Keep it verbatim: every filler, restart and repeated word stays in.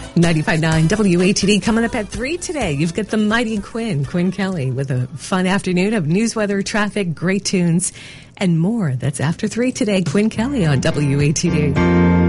ninety-five point nine W A T D coming up at three today. You've got the mighty Quinn, Quinn Kelly, with a fun afternoon of news, weather, traffic, great tunes, and more. That's after three today. Quinn Kelly on W A T D.